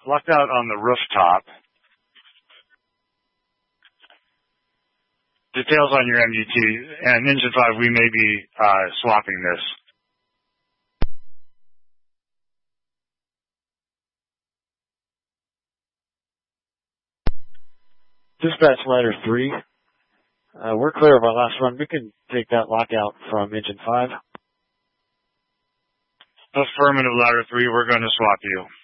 Lucked out on the rooftop. Details on your MUT. And Engine 5, we may be swapping this. Dispatch Ladder 3. We're clear of our last run. We can take that lockout from Engine 5. Affirmative, Ladder 3. We're going to swap you.